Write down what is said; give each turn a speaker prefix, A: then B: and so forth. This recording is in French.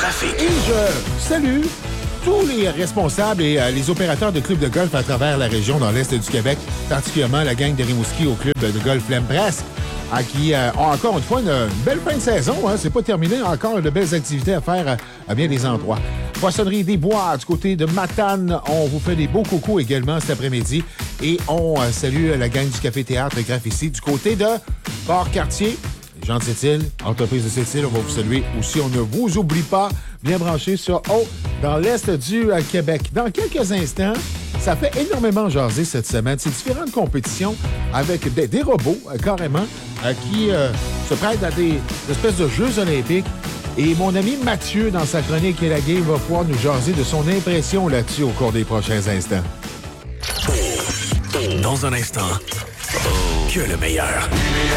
A: trafic.
B: Et je salue tous les responsables et les opérateurs de clubs de golf à travers la région dans l'Est du Québec, particulièrement la gang de Rimouski au club de golf L'Empresse, qui ont encore une fois une belle fin de saison. Hein. C'est pas terminé, encore de belles activités à faire à bien des endroits. Poissonnerie des Bois du côté de Matane, on vous fait des beaux cocos également cet après-midi. Et on salue la gang du Café Théâtre Graff-Ici du côté de Port-Cartier. Jean de Sept-Îles, entreprise de Sept-Îles, on va vous saluer aussi. On ne vous oublie pas, bien branché sur O dans l'Est du Québec. Dans quelques instants, ça fait énormément jaser cette semaine. C'est différentes compétitions avec des robots, carrément, qui se prêtent à des espèces de Jeux olympiques. Et mon ami Mathieu, dans sa chronique et la game, va pouvoir nous jaser de son impression là-dessus au cours des prochains instants.
A: Dans un instant, que le meilleur.